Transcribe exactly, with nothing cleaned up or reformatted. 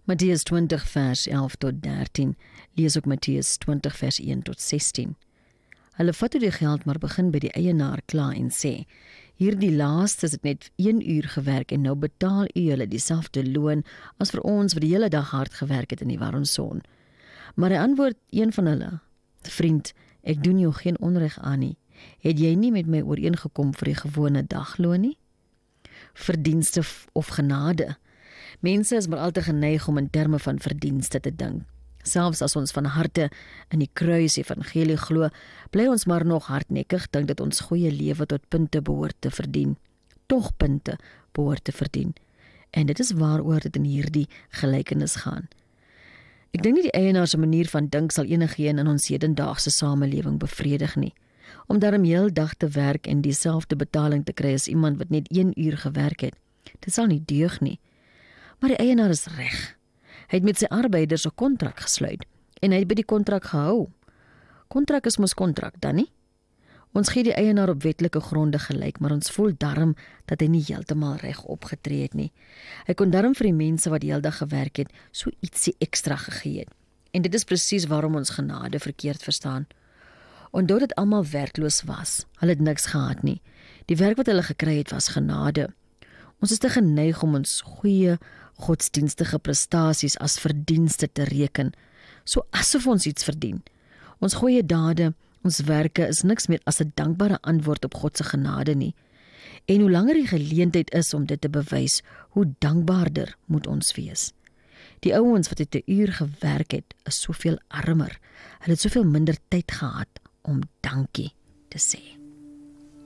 Matteus twintig vers elf tot dertien, lees ook Matteus twintig vers een tot sestien. Hulle vat toe die geld, maar begin by die eienaar kla en sê, hierdie laaste het net een uur gewerk en nou betaal u hulle dieselfde loon as vir ons wat die hele dag hard gewerk het in die warm son. Maar hy antwoord een van hulle, vriend, ek doen jou geen onreg aan nie. Het jy nie met my ooreengekom vir die gewone dagloon nie? Verdienste of genade. Mense is maar altyd geneig om in terme van verdienste te dink. Selfs as ons van harte in die kruis evangelie glo, bly ons maar nog hardnekkig dink dat ons goeie lewe tot punte behoort te verdien. Tog punte behoort te verdien. En dit is waaroor dit in hierdie gelykenis gaan. Ek dink nie die eienaar se manier van dink sal enigeen in ons hedendaagse samelewing bevredig nie. Om daarom heel dag te werk en dieselfde betaling te kry as iemand wat net een uur gewerk het, dit sal nie deug nie. Maar die eienaar is reg. Hy het met sy arbeiders 'n kontrak gesluit en hy het by die kontrak gehou. Kontrak is mos kontrak, dan nie? Ons gee die eienaar op wetlike gronde gelyk, maar ons voel darm dat hy nie heeltemal reg opgetree het nie. Hy kon darm vir die mense wat die hele dag gewerk het, so ietsie ekstra gegee het. En dit is presies waarom ons genade verkeerd verstaan. Onthou dat almal werkloos was, hulle het niks gehad nie. Die werk wat hulle gekry het was genade. Ons is te geneig om ons goeie godsdienstige prestasies as verdienste te reken, so asof ons iets verdien. Ons goeie dade, ons werke is niks meer as 'n dankbare antwoord op God se genade nie. En hoe langer die geleentheid is om dit te bewys, hoe dankbaarder moet ons wees. Die ouens wat het 'n uur gewerk het, is soveel armer. Hulle het soveel minder tyd gehad om dankie te sê.